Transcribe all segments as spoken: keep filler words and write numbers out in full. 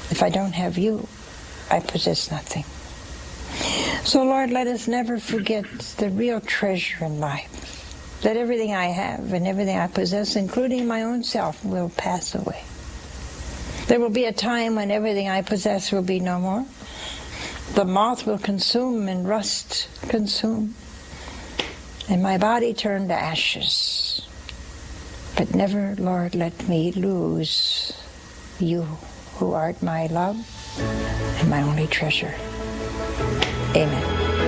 If I don't have you, I possess nothing. So, Lord, let us never forget the real treasure in life, that everything I have and everything I possess, including my own self, will pass away. There will be a time when everything I possess will be no more. The moth will consume and rust consume, and my body turn to ashes. But never, Lord, let me lose you, who art my love and my only treasure. Amen.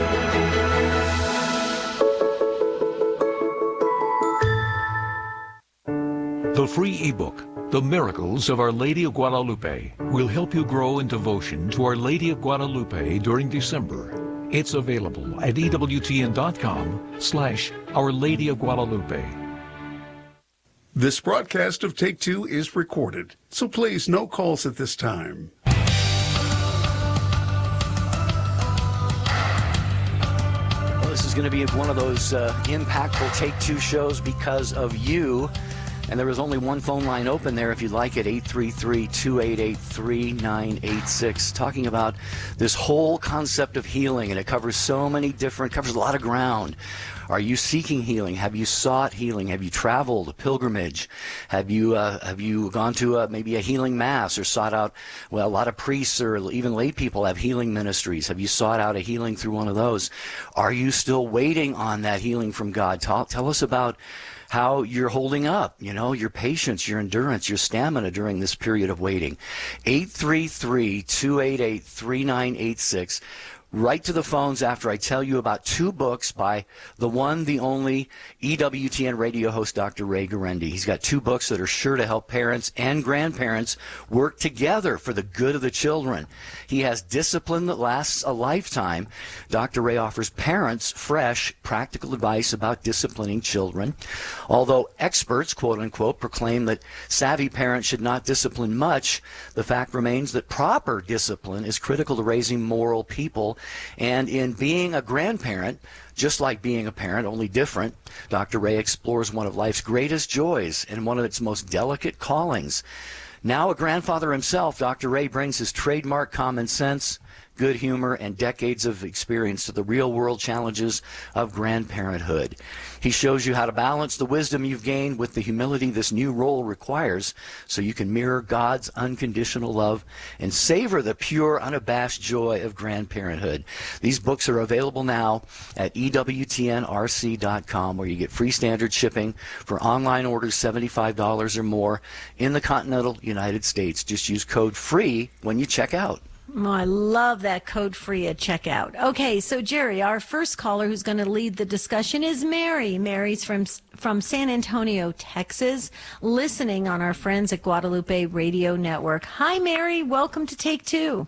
The free ebook, The Miracles of Our Lady of Guadalupe, will help you grow in devotion to Our Lady of Guadalupe during December. It's available at ewtn.com slash Our Lady of Guadalupe. This broadcast of Take Two is recorded, so please no calls at this time. Well, this is going to be one of those uh, impactful Take Two shows because of you. And there was only one phone line open there if you'd like it, eight three three, two eight eight, three nine eight six, talking about this whole concept of healing. And it covers so many different, covers a lot of ground. Are you seeking healing? Have you sought healing? Have you traveled a pilgrimage? Have you uh, have you gone to a, maybe a healing mass or sought out, well, a lot of priests or even lay people have healing ministries. Have you sought out a healing through one of those? Are you still waiting on that healing from God? Tell, tell us about how you're holding up, you know, your patience, your endurance, your stamina during this period of waiting. eight three three, two eight eight, three nine eight six. Right to the phones after I tell you about two books by the one, the only E W T N radio host, Doctor Ray Guarendi. He's got two books that are sure to help parents and grandparents work together for the good of the children. He has Discipline That Lasts a Lifetime. Doctor Ray offers parents fresh, practical advice about disciplining children. Although experts, quote unquote, proclaim that savvy parents should not discipline much, the fact remains that proper discipline is critical to raising moral people. And in being a grandparent, just like being a parent, only different, Doctor Ray explores one of life's greatest joys and one of its most delicate callings. Now a grandfather himself, Doctor Ray brings his trademark common sense, good humor, and decades of experience to the real-world challenges of grandparenthood. He shows you how to balance the wisdom you've gained with the humility this new role requires so you can mirror God's unconditional love and savor the pure, unabashed joy of grandparenthood. These books are available now at E W T N R C dot com, where you get free standard shipping for online orders seventy-five dollars or more in the continental United States. Just use code FREE when you check out. Oh, I love that code free at checkout. Okay, so Jerry, our first caller who's going to lead the discussion is Mary. Mary's from from San Antonio, Texas, listening on our friends at Guadalupe Radio Network. Hi, Mary. Welcome to Take Two.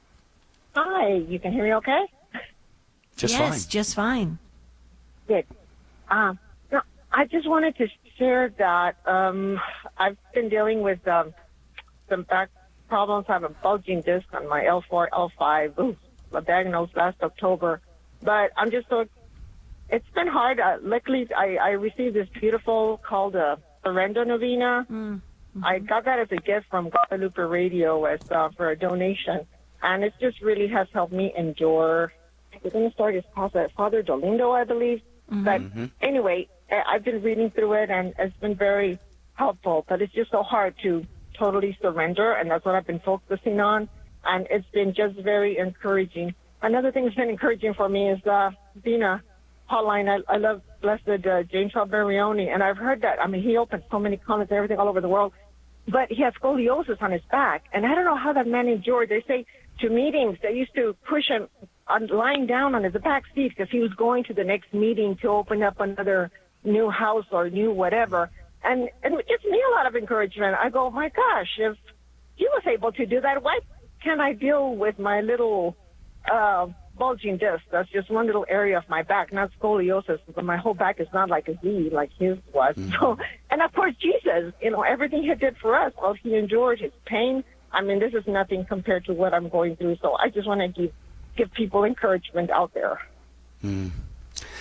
Hi. You can hear me okay? Just yes, fine. Yes, just fine. Good. Um, no, I just wanted to share that um, I've been dealing with um, some back problems. I have a bulging disc on my L four, L five. Ooh, I was diagnosed last October. But I'm just so, it's been hard. Uh, luckily, I, I received this beautiful called a Surrender Novena. Mm-hmm. I got that as a gift from Guadalupe Radio as uh, for a donation. And it just really has helped me endure. We're going to start his process, Father Dolindo, I believe. Mm-hmm. But anyway, I've been reading through it, and it's been very helpful. But it's just so hard to totally surrender, and that's what I've been focusing on, and it's been just very encouraging. Another thing that's been encouraging for me is uh, being a hotline. I, I love Blessed uh, James Barioni, and I've heard that. I mean, he opened so many comments and everything all over the world, but he has scoliosis on his back, and I don't know how that man endured. They say to meetings, they used to push him on, lying down on his back seat because he was going to the next meeting to open up another new house or new whatever. And, and it gives me a lot of encouragement. I go, my gosh, if he was able to do that, why can't I deal with my little uh, bulging disc? That's just one little area of my back, not scoliosis. But my whole back is not like a Z like his was. Mm-hmm. So, and of course, Jesus, you know, everything he did for us, well, he endured his pain. I mean, this is nothing compared to what I'm going through. So I just want to give, give people encouragement out there. Mm.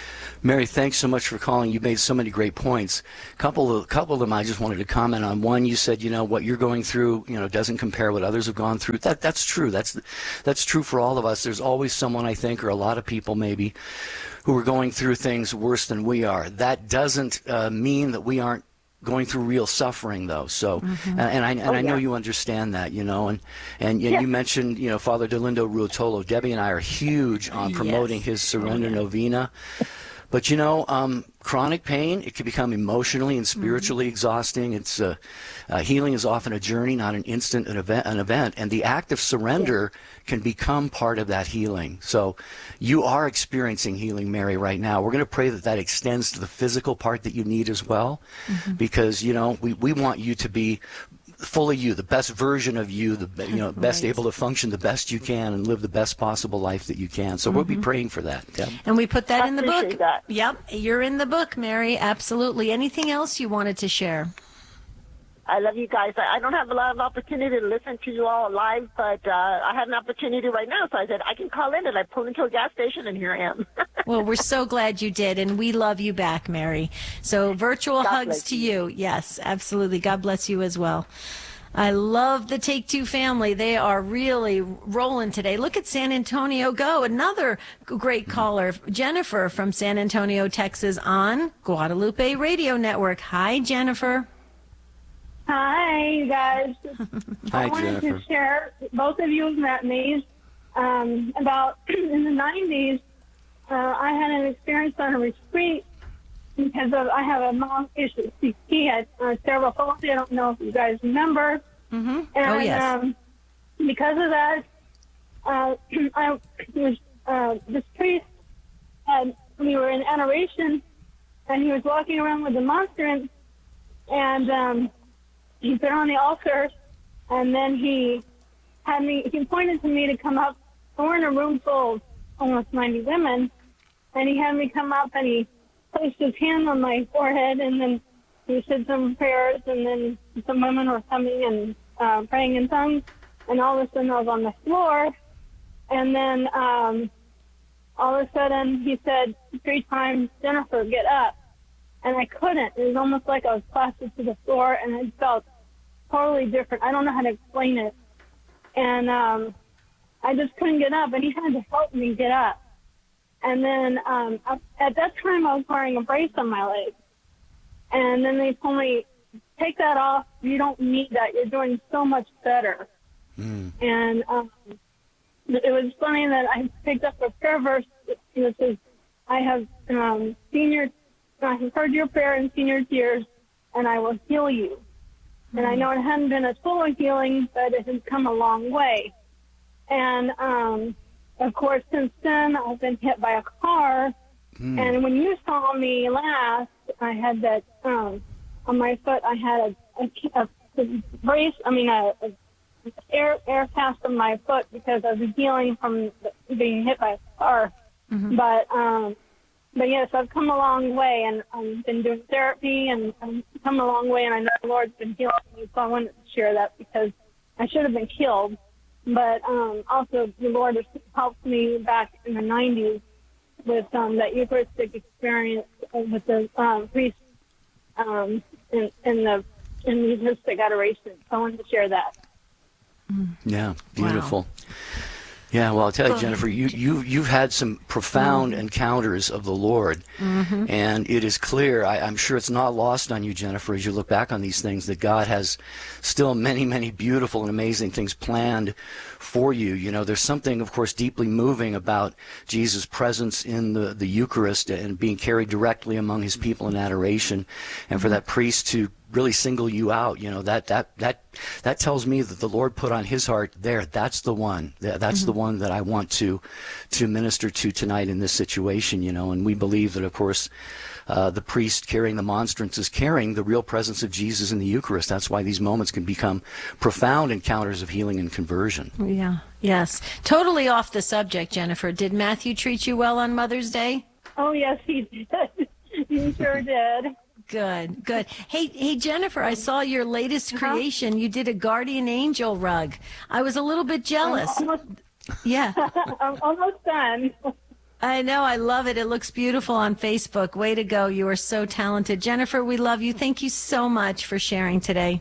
Mary, thanks so much for calling. You made so many great points. A couple of, couple of them I just wanted to comment on. One, you said, you know, what you're going through, you know, doesn't compare what others have gone through. That That's true. That's that's true for all of us. There's always someone, I think, or a lot of people maybe, who are going through things worse than we are. That doesn't uh, mean that we aren't going through real suffering, though. So, mm-hmm. and, and I and oh, I know yeah. you understand that, you know, and and yeah. you mentioned, you know, Father Delindo Ruotolo. Debbie and I are huge on promoting yes. his Surrender oh, yeah. Novena. But, you know, um, chronic pain, it can become emotionally and spiritually mm-hmm. exhausting. It's uh, uh, healing is often a journey, not an instant an event. An event, and the act of surrender yeah. can become part of that healing. So, you are experiencing healing, Mary, right now. We're going to pray that that extends to the physical part that you need as well, mm-hmm. because you know we we want you to be full of you, the best version of you, the you know best right. able to function the best you can and live the best possible life that you can. So mm-hmm. we'll be praying for that. Yeah. And we put that I in the book. That. Yep, you're in the book, Mary. Absolutely. Anything else you wanted to share? I love you guys. I don't have a lot of opportunity to listen to you all live, but uh, I had an opportunity right now, so I said I can call in, and I pulled into a gas station, and here I am. Well, we're so glad you did, and we love you back, Mary. So virtual God hugs to you. you. Yes, absolutely. God bless you as well. I love the Take Two family. They are really rolling today. Look at San Antonio go. Another great caller, Jennifer from San Antonio, Texas on Guadalupe Radio Network. Hi, Jennifer. Hi, you guys. Hi, I wanted Jennifer. to share, both of you have met me, um, about in the nineties, uh, I had an experience on a retreat because of, I have a mom issue. He had uh, cerebral palsy. I don't know if you guys remember. Mm-hmm. And, oh, yes. Um, because of that, uh, I was, uh, this priest, had, we were in adoration, and he was walking around with the monstrance, and um, he put on the altar, and then he had me, he pointed to me to come up. We're in a room full of almost ninety women, and he had me come up, and he placed his hand on my forehead, and then he said some prayers, and then some women were coming and uh, praying in tongues, and all of a sudden I was on the floor, and then um, all of a sudden he said three times, "Jennifer, get up," and I couldn't. It was almost like I was plastered to the floor, and it felt totally different. I don't know how to explain it, and um, I just couldn't get up, and he had to help me get up. And then um, at that time, I was wearing a brace on my leg. And then they told me, take that off. You don't need that. You're doing so much better. Mm. And um, it was funny that I picked up a prayer verse that says, I have um, seen your, I have heard your prayer and seen your tears, and I will heal you. Mm. And I know it hadn't been a full healing, but it has come a long way. And um of course, since then, I've been hit by a car, mm. and when you saw me last, I had that, um, on my foot, I had a, a, a brace, I mean, a, a air, air cast on my foot because I was healing from being hit by a car. Mm-hmm. But, um, but yes, I've come a long way, and I've been doing therapy, and I've come a long way, and I know the Lord's been healing me, so I wanted to share that because I should have been killed. But um, also, the Lord has helped me back in the nineties with um, that Eucharistic experience with the um, priest um, in, in the in the Eucharistic adoration. So I wanted to share that. Yeah, beautiful. Wow. Yeah, well, I'll tell you, Jennifer, you, you, you've had some profound mm-hmm. encounters of the Lord, mm-hmm. and it is clear, I, I'm sure it's not lost on you, Jennifer, as you look back on these things, that God has still many, many beautiful and amazing things planned for you. You know, there's something, of course, deeply moving about Jesus' presence in the, the Eucharist and being carried directly among his people in adoration, and for that priest to really single you out, you know, that that that that tells me that the Lord put on his heart there, that's the one that's mm-hmm. the one that I want to to minister to tonight in this situation, you know. And we believe that, of course, uh, the priest carrying the monstrance is carrying the real presence of Jesus in the Eucharist. That's why these moments can become profound encounters of healing and conversion. Yeah, yes. Totally off the subject, Jennifer. Did Matthew treat you well on Mother's Day? Oh, yes, he did. He sure did. Good, good. Hey, hey, Jennifer, I saw your latest uh-huh. creation. You did a guardian angel rug. I was a little bit jealous. I'm almost, yeah. I'm almost done. I know. I love it. It looks beautiful on Facebook. Way to go. You are so talented. Jennifer, we love you. Thank you so much for sharing today.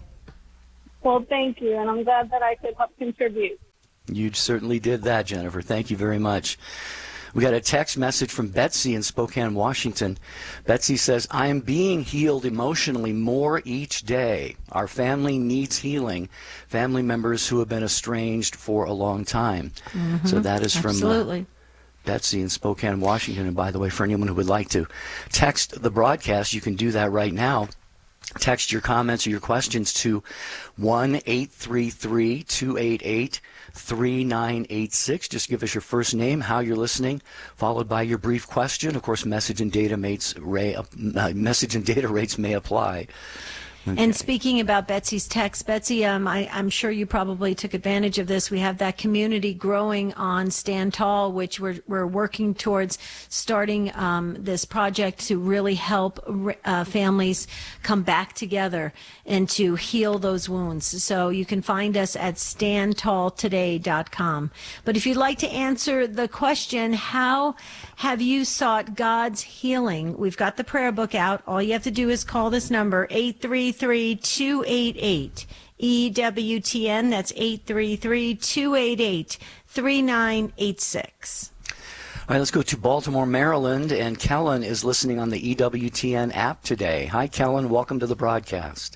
Well, thank you, and I'm glad that I could help contribute. You certainly did that, Jennifer. Thank you very much. We got a text message from Betsy in Spokane, Washington. Betsy says, I am being healed emotionally more each day. Our family needs healing. Family members who have been estranged for a long time. Mm-hmm. So that is from Absolutely. Uh, Betsy in Spokane, Washington. And by the way, for anyone who would like to text the broadcast, you can do that right now. Text your comments or your questions to one eight three three, two eight eight, three nine eight six. Just give us your first name, how you're listening, followed by your brief question. Of course, message and data rates, uh, message and data rates may apply. Okay. And speaking about Betsy's text, Betsy, um, I, I'm sure you probably took advantage of this. We have that community growing on Stand Tall, which we're, we're working towards starting um, this project to really help uh, families come back together and to heal those wounds. So you can find us at stand tall today dot com. But if you'd like to answer the question, how have you sought God's healing? We've got the prayer book out. All you have to do is call this number, eight three three, two eight eight, E W T N. That's eight three three, two eight eight, three nine eight six. All right, let's go to Baltimore, Maryland, and Kellen is listening on the E W T N app today. Hi, Kellen. Welcome to the broadcast.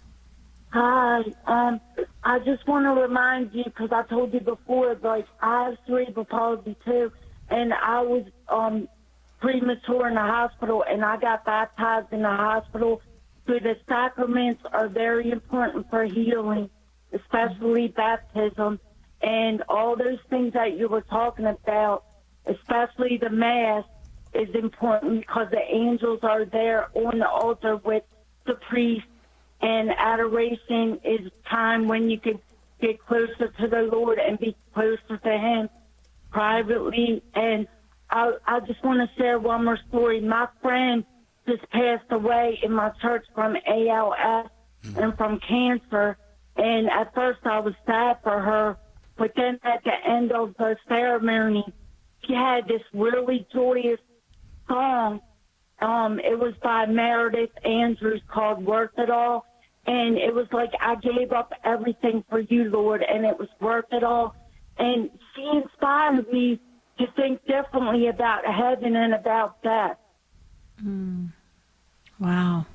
Hi. Um, I just want to remind you, because I told you before, like, I have cerebral palsy, too, and I was um, premature in the hospital, and I got baptized in the hospital. So the sacraments are very important for healing, especially baptism, and all those things that you were talking about, especially the Mass, is important because the angels are there on the altar with the priest, and adoration is time when you can get closer to the Lord and be closer to Him privately. And I, I just want to share one more story. My friend just passed away in my church from A L S and from cancer. And at first I was sad for her, but then at the end of the ceremony, she had this really joyous song. Um, it was by Meredith Andrews called Worth It All. And it was like, I gave up everything for you, Lord, and it was worth it all. And she inspired me to think differently about heaven and about death. Mm. Wow.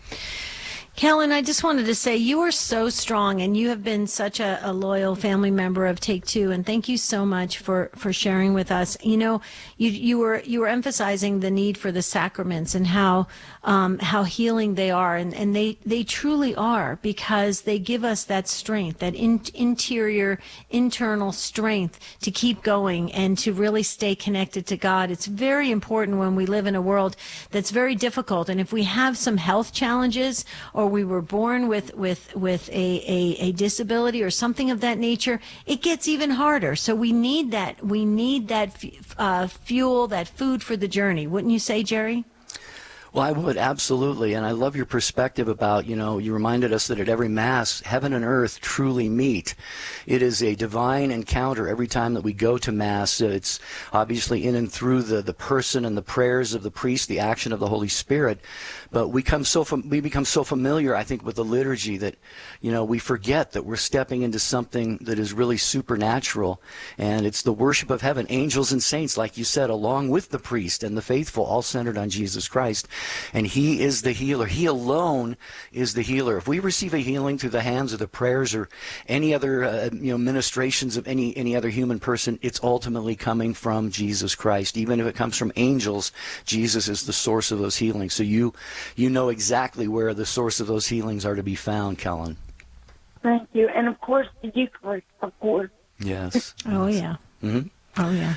Kellen, I just wanted to say you are so strong, and you have been such a, a loyal family member of Take Two, and thank you so much for, for sharing with us. You know, you you were you were emphasizing the need for the sacraments and how um, how healing they are, and, and they, they truly are, because they give us that strength, that in, interior, internal strength to keep going and to really stay connected to God. It's very important when we live in a world that's very difficult, and if we have some health challenges, or we were born with with with a, a, a disability or something of that nature, it gets even harder. So we need that we need that uh, fuel, that food for the journey. Wouldn't you say, Jerry? Well, I would, absolutely. And I love your perspective about, you know, you reminded us that at every Mass, heaven and earth truly meet. It is a divine encounter every time that we go to Mass. It's obviously in and through the, the person and the prayers of the priest, the action of the Holy Spirit. But we come so we become so familiar, I think, with the liturgy that, you know, we forget that we're stepping into something that is really supernatural. And it's the worship of heaven, angels and saints, like you said, along with the priest and the faithful, all centered on Jesus Christ. And He is the healer. He alone is the healer. If we receive a healing through the hands or the prayers or any other uh, you know ministrations of any any other human person, it's ultimately coming from Jesus Christ. Even if it comes from angels, Jesus is the source of those healings. So you you know exactly where the source of those healings are to be found, Kellen. Thank you. And of course, the Eucharist, of course. Yes. Oh, yeah. Mm-hmm. Oh, yeah.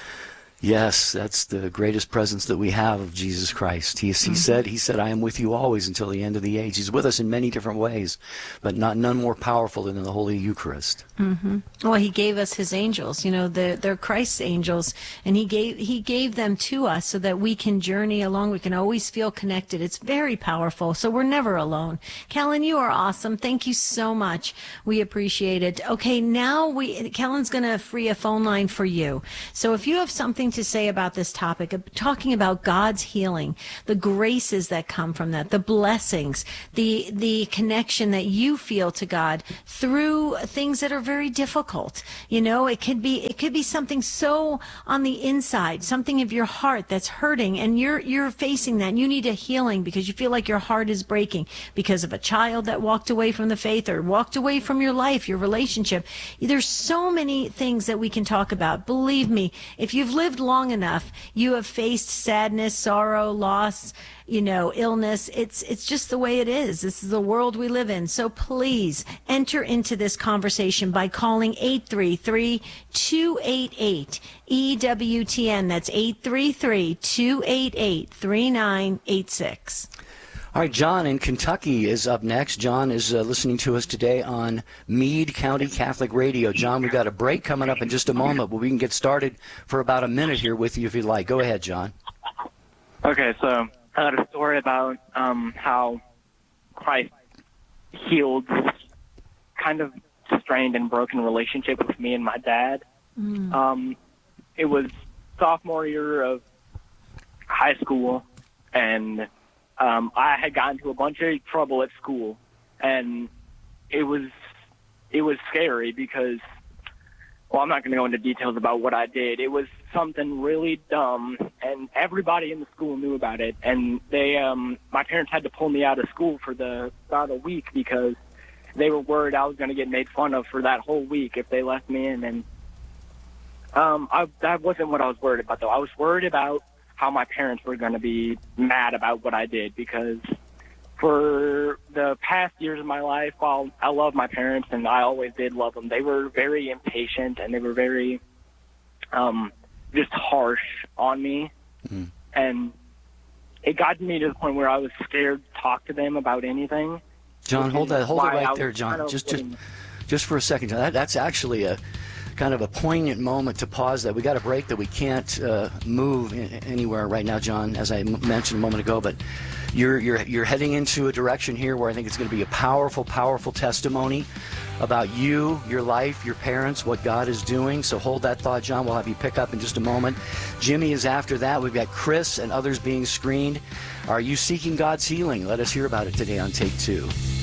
Yes, that's the greatest presence that we have of Jesus Christ. He, he mm-hmm. said, He said, I am with you always until the end of the age. He's with us in many different ways, but not none more powerful than in the Holy Eucharist. Mm-hmm. Well, He gave us His angels. You know, they're, they're Christ's angels, and He gave He gave them to us so that we can journey along. We can always feel connected. It's very powerful, so we're never alone. Kellen, you are awesome. Thank you so much. We appreciate it. Okay, now we Kellen's going to free a phone line for you. So if you have something thing to say about this topic, talking about God's healing, the graces that come from that, the blessings, the the connection that you feel to God through things that are very difficult. You know, it could be it could be something so on the inside, something of your heart that's hurting, and you're you're facing that. And you need a healing because you feel like your heart is breaking because of a child that walked away from the faith or walked away from your life, your relationship. There's so many things that we can talk about. Believe me, if you've lived long enough, you have faced sadness, sorrow, loss, you know, illness. It's it's just the way it is. This is the world we live in. So please enter into this conversation by calling eight three three, two eight eight, E W T N. That's eight three three, two eight eight, three nine eight six. All right, John in Kentucky is up next. John is uh, listening to us today on Meade County Catholic Radio. John, we've got a break coming up in just a moment, but we can get started for about a minute here with you if you'd like. Go ahead, John. Okay, so I got a story about um, how Christ healed this kind of strained and broken relationship with me and my dad. Mm. Um, it was sophomore year of high school, and um, I had gotten into a bunch of trouble at school, and it was it was scary because, well, I'm not going to go into details about what I did. It was something really dumb, and everybody in the school knew about it. And they, um, my parents had to pull me out of school for the about a week because they were worried I was going to get made fun of for that whole week if they left me in. And um, I, that wasn't what I was worried about, though. I was worried about how my parents were going to be mad about what I did, because for the past years of my life, while I love my parents and I always did love them, they were very impatient and they were very um, just harsh on me. Mm-hmm. And it got me to the point where I was scared to talk to them about anything. John, hold that, hold it right there, John. Kind of just, just, just for a second, John. That, that's actually a kind of a poignant moment to pause that. We got a break that we can't uh, move in, anywhere right now, John, as I m- mentioned a moment ago, but you're you're you're heading into a direction here where I think it's going to be a powerful, powerful testimony about you, your life, your parents, what God is doing. So hold that thought, John. We'll have you pick up in just a moment. Jimmy is after that. We've got Chris and others being screened. Are you seeking God's healing? Let us hear about it today on Take Two.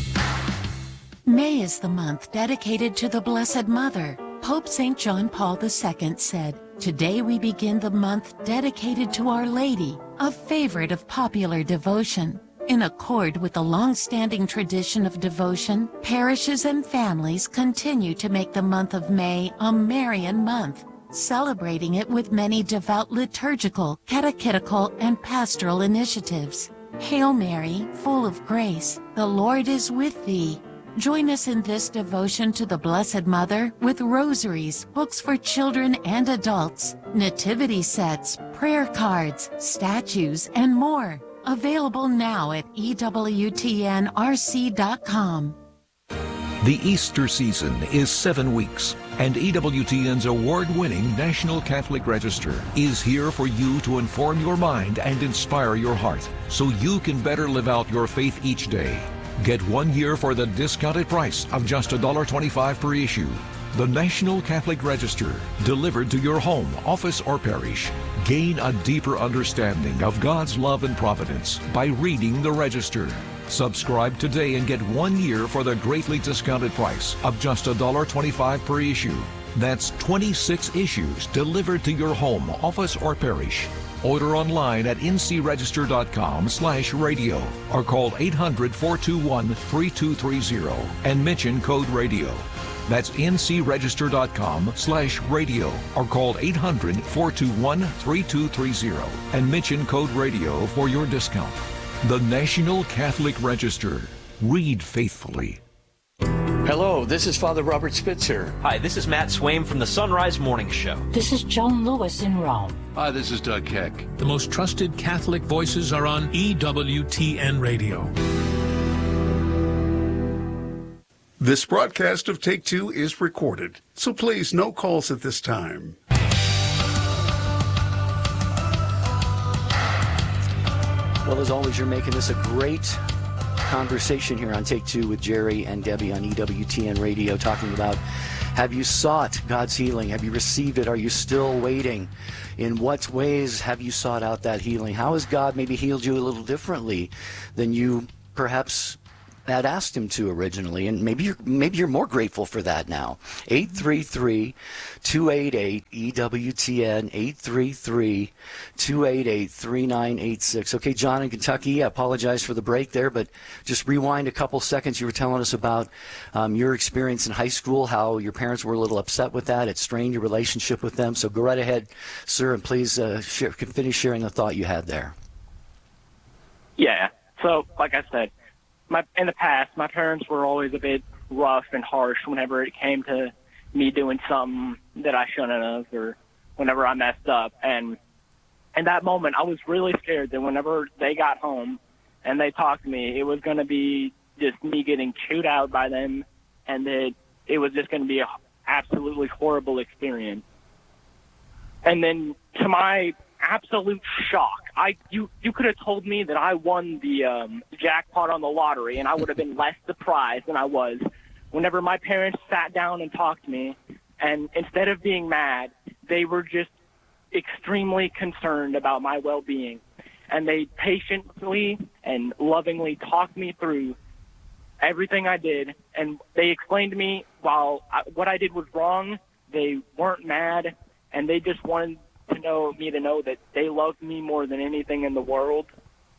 May is the month dedicated to the Blessed Mother. Pope Saint John Paul the Second said, "Today we begin the month dedicated to Our Lady, a favorite of popular devotion." In accord with the long-standing tradition of devotion, parishes and families continue to make the month of May a Marian month, celebrating it with many devout liturgical, catechetical, and pastoral initiatives. Hail Mary, full of grace, the Lord is with thee. Join us in this devotion to the Blessed Mother with rosaries, books for children and adults, nativity sets, prayer cards, statues, and more. Available now at E W T N R C dot com. The Easter season is seven weeks, and E W T N's award-winning National Catholic Register is here for you to inform your mind and inspire your heart so you can better live out your faith each day. Get one year for the discounted price of just one dollar twenty-five per issue. The National Catholic Register, delivered to your home, office, or parish. Gain a deeper understanding of God's love and providence by reading the Register. Subscribe today and get one year for the greatly discounted price of just one dollar twenty-five per issue. That's twenty-six issues delivered to your home, office, or parish. Order online at N C register dot com slash radio or call eight hundred, four two one, three two three zero and mention code radio. That's N C register dot com slash radio or call eight hundred, four two one, three two three zero and mention code radio for your discount. The National Catholic Register. Read faithfully. Hello, this is Father Robert Spitzer. Hi, this is Matt Swaim from the Sunrise Morning Show. This is Joan Lewis in Rome. Hi, this is Doug Keck. The most trusted Catholic voices are on E W T N Radio. This broadcast of Take Two is recorded, so please no calls at this time. Well, as always, you're making this a great conversation here on Take Two with Jerry and Debbie on E W T N Radio, talking about Have you sought God's healing? Have you received it? Are you still waiting? In what ways have you sought out that healing? How has God maybe healed you a little differently than you perhaps had asked him to originally? And maybe you're maybe you're more grateful for that now. eight three three, two eight eight, E W T N, eight three three, two eight eight, three nine eight six. Okay, John in Kentucky, I apologize for the break there, but just rewind a couple seconds. You were telling us about um, your experience in high school, how your parents were a little upset with that. It strained your relationship with them. So go right ahead, sir, and please uh, share, finish sharing the thought you had there. Yeah. So, like I said, My, in the past, my parents were always a bit rough and harsh whenever it came to me doing something that I shouldn't have, or whenever I messed up. And in that moment, I was really scared that whenever they got home and they talked to me, it was going to be just me getting chewed out by them, and that it was just going to be an absolutely horrible experience. And then, to my absolute shock, I you you could have told me that I won the um, jackpot on the lottery, and I would have been less surprised than I was whenever my parents sat down and talked to me. And instead of being mad, they were just extremely concerned about my well-being, and they patiently and lovingly talked me through everything I did. And they explained to me while I, what I did was wrong, they weren't mad, and they just wanted to know me to know that they loved me more than anything in the world.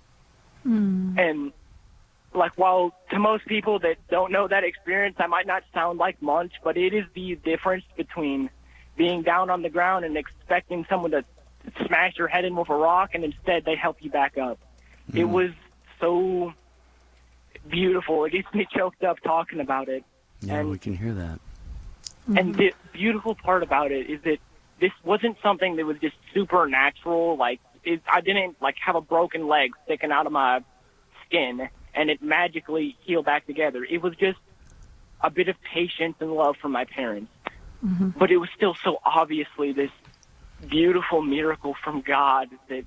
Mm. And like, while to most people that don't know that experience, I might not sound like much, but it is the difference between being down on the ground and expecting someone to smash your head in with a rock, and instead they help you back up. Mm. It was so beautiful. It gets me choked up talking about it. Yeah, and, we can hear that. And the beautiful part about it is that this wasn't something that was just supernatural. Like, it, I didn't, like, have a broken leg sticking out of my skin and it magically healed back together. It was just a bit of patience and love from my parents. Mm-hmm. But it was still so obviously this beautiful miracle from God that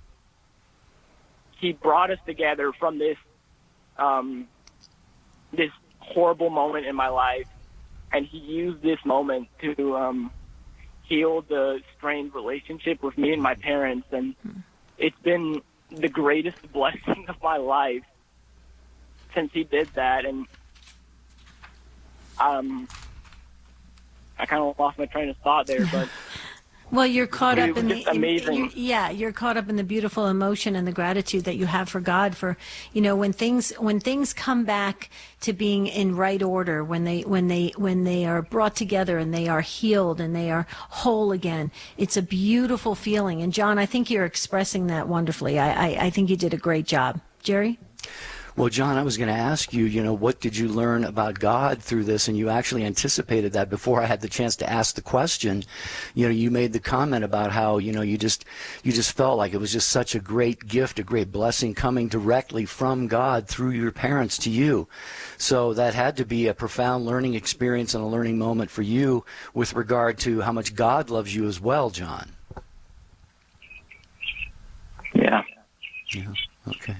he brought us together from this um, this horrible moment in my life, and he used this moment to um, heal the strained relationship with me and my parents, and it's been the greatest blessing of my life since he did that. And um, I kind of lost my train of thought there, but well, you're caught up in the amazing. In, you're, yeah, you're caught up in the beautiful emotion and the gratitude that you have for God for, you know, when things when things come back to being in right order, when they when they when they are brought together and they are healed and they are whole again. It's a beautiful feeling. And John, I think you're expressing that wonderfully. I I, I think you did a great job, Jerry. Well, John, I was going to ask you, you know, what did you learn about God through this? And you actually anticipated that before I had the chance to ask the question. You know, you made the comment about how, you know, you just you just felt like it was just such a great gift, a great blessing coming directly from God through your parents to you. So that had to be a profound learning experience and a learning moment for you with regard to how much God loves you as well, John. Yeah. Yeah. Okay.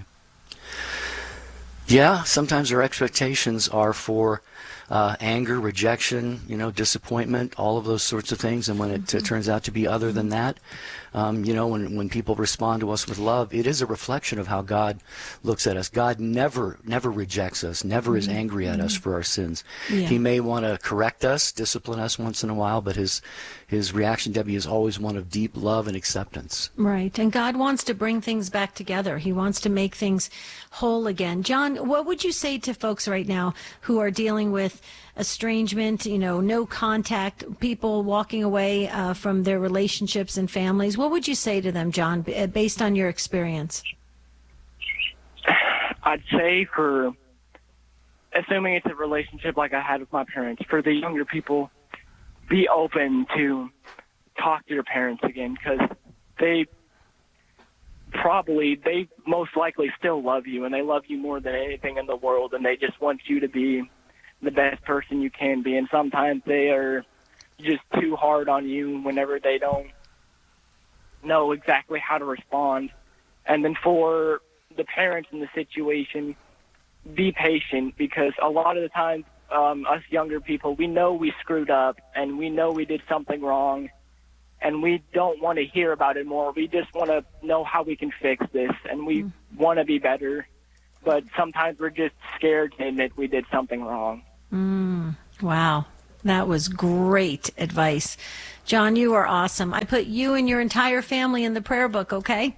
Yeah, sometimes our expectations are for uh, anger, rejection, you know, disappointment, all of those sorts of things. And when it mm-hmm. uh, turns out to be other than that, um, you know, when, when people respond to us with love, it is a reflection of how God looks at us. God never, never rejects us, never mm-hmm. is angry at mm-hmm. us for our sins. Yeah. He may want to correct us, discipline us once in a while, but his his reaction, Debbie, is always one of deep love and acceptance. Right. And God wants to bring things back together. He wants to make things whole again. John, what would you say to folks right now who are dealing with estrangement, you know, no contact, people walking away uh, from their relationships and families? What would you say to them, John, based on your experience? I'd say, for assuming it's a relationship like I had with my parents, for the younger people, be open to talk to your parents again, because they probably, they most likely still love you, and they love you more than anything in the world, and they just want you to be the best person you can be. And sometimes they are just too hard on you whenever they don't know exactly how to respond. And then for the parents in the situation, be patient, because a lot of the times um, us younger people, we know we screwed up and we know we did something wrong, and we don't want to hear about it more. We just want to know how we can fix this, and we mm. want to be better. But sometimes we're just scared to admit we did something wrong. Mm, wow. That was great advice. John, you are awesome. I put you and your entire family in the prayer book, okay?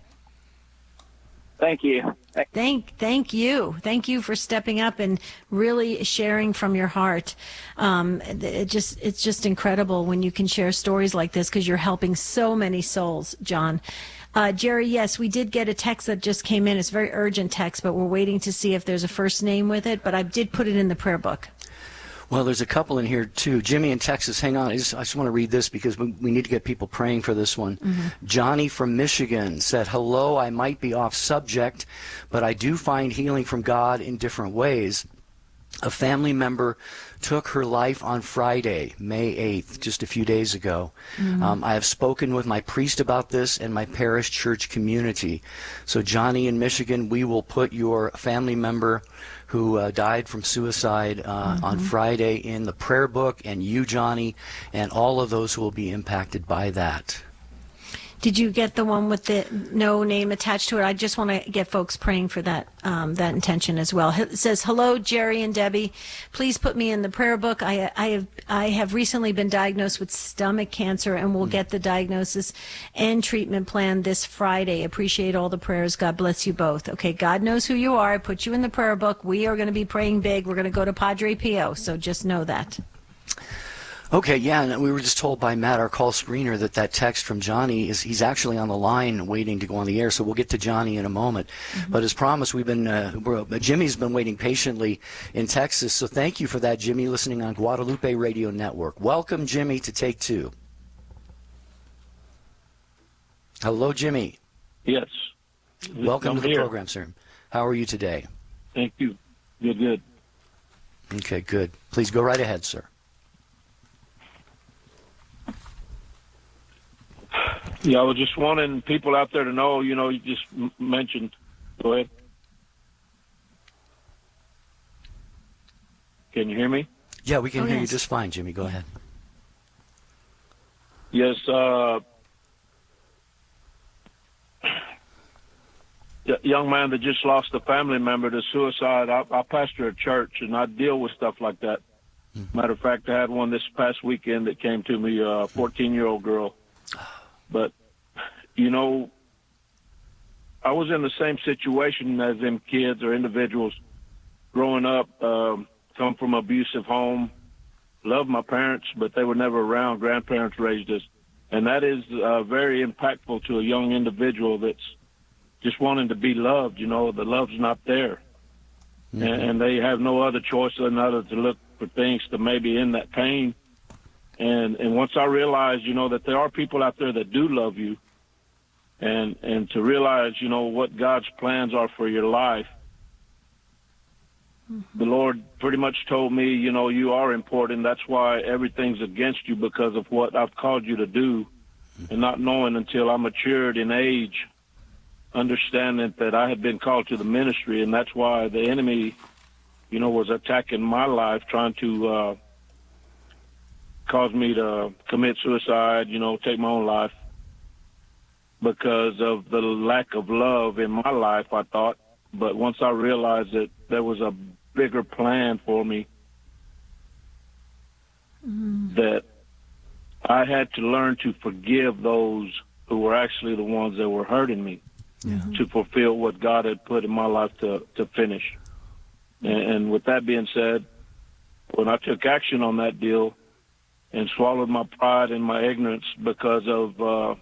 Thank you. Thank thank you. Thank you for stepping up and really sharing from your heart. Um, it just it's just incredible when you can share stories like this, because you're helping so many souls, John. Uh, Jerry, yes, we did get a text that just came in. It's a very urgent text, but we're waiting to see if there's a first name with it. But I did put it in the prayer book. Well, there's a couple in here, too. Jimmy in Texas, hang on. I just, I just want to read this because we, we need to get people praying for this one. Mm-hmm. Johnny from Michigan said, hello, I might be off subject, but I do find healing from God in different ways. A family member took her life on Friday, May eighth, just a few days ago. Mm-hmm. Um, I have spoken with my priest about this and my parish church community. So, Johnny in Michigan, we will put your family member who uh, died from suicide uh, mm-hmm. on Friday in the prayer book, and you, Johnny, and all of those who will be impacted by that. Did you get the one with the no name attached to it? I just want to get folks praying for that um, that intention as well. It says, hello, Jerry and Debbie. Please put me in the prayer book. I, I, have, I have recently been diagnosed with stomach cancer and will mm. get the diagnosis and treatment plan this Friday. Appreciate all the prayers. God bless you both. Okay, God knows who you are. I put you in the prayer book. We are going to be praying big. We're going to go to Padre Pio, so just know that. Okay, yeah, and we were just told by Matt, our call screener, that that text from Johnny is he's actually on the line waiting to go on the air, so we'll get to Johnny in a moment. Mm-hmm. But as promised, we've been uh, we're, Jimmy's been waiting patiently in Texas, so thank you for that, Jimmy, listening on Guadalupe Radio Network. Welcome, Jimmy, to Take Two. Hello, Jimmy. Yes. Welcome I'm to the here. program, sir. How are you today? Thank you. Good, good. Okay, good. Please go right ahead, sir. Yeah, I was just wanting people out there to know, you know, you just m- mentioned. Go ahead. Can you hear me? Yeah, we can oh, hear yes. you just fine, Jimmy. Go ahead. Yes, uh, the young man that just lost a family member to suicide, I, I pastor a church, and I deal with stuff like that. Mm-hmm. Matter of fact, I had one this past weekend that came to me, a fourteen-year-old girl. But, you know, I was in the same situation as them kids or individuals growing up, um, come from an abusive home, loved my parents, but they were never around. Grandparents raised us. And that is uh, very impactful to a young individual that's just wanting to be loved. You know, the love's not there. Mm-hmm. And, and they have no other choice than other to look for things to maybe end that pain. And and once I realized, you know, that there are people out there that do love you, and and to realize, you know, what God's plans are for your life, mm-hmm. the Lord pretty much told me, you know, you are important. That's why everything's against you, because of what I've called you to do, mm-hmm. and not knowing until I matured in age, understanding that I had been called to the ministry, and that's why the enemy, you know, was attacking my life, trying to uh, cause me to commit suicide, you know, take my own life, because of the lack of love in my life, I thought. But once I realized that there was a bigger plan for me, mm. that I had to learn to forgive those who were actually the ones that were hurting me, yeah. to fulfill what God had put in my life to, to finish. And, and with that being said, when I took action on that deal, and swallowed my pride and my ignorance because of uh,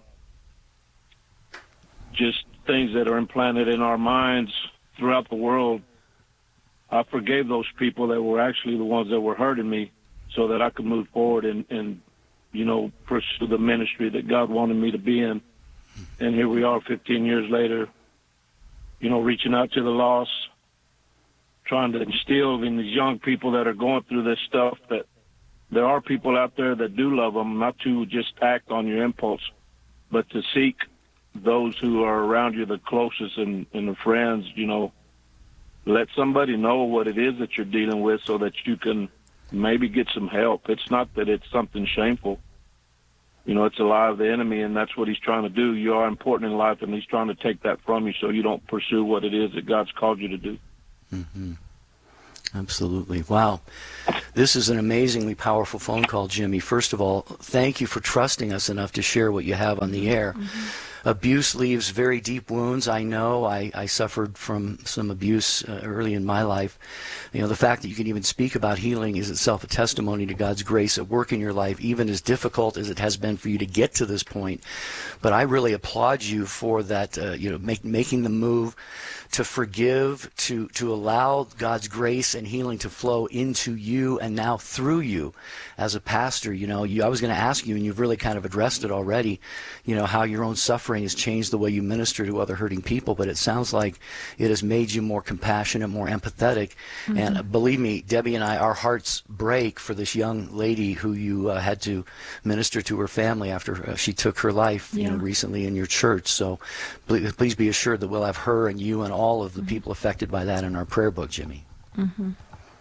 just things that are implanted in our minds throughout the world, I forgave those people that were actually the ones that were hurting me, so that I could move forward and, and you know, pursue the ministry that God wanted me to be in. And here we are fifteen years later, you know, reaching out to the lost, trying to instill in these young people that are going through this stuff that there are people out there that do love them, not to just act on your impulse, but to seek those who are around you the closest and, and the friends, you know. Let somebody know what it is that you're dealing with, so that you can maybe get some help. It's not that it's something shameful. You know, it's a lie of the enemy, and that's what he's trying to do. You are important in life, and he's trying to take that from you so you don't pursue what it is that God's called you to do. Mm-hmm. Absolutely. Wow. This is an amazingly powerful phone call, Jimmy. First of all, thank you for trusting us enough to share what you have on the air. Mm-hmm. Abuse leaves very deep wounds. I know I, I suffered from some abuse uh, early in my life. You know, the fact that you can even speak about healing is itself a testimony to God's grace at work in your life, even as difficult as it has been for you to get to this point. But I really applaud you for that, uh, you know, make, making the move to forgive, to, to allow God's grace and healing to flow into you and now through you as a pastor. You know, you, I was going to ask you, and you've really kind of addressed it already, you know, how your own suffering has changed the way you minister to other hurting people, but it sounds like it has made you more compassionate, more empathetic. Mm-hmm. And believe me, Debbie and I, our hearts break for this young lady who you uh, had to minister to her family after uh, she took her life, yeah. you know, recently in your church. So please, please be assured that we'll have her and you and all of the mm-hmm. people affected by that in our prayer book, Jimmy. Mm-hmm.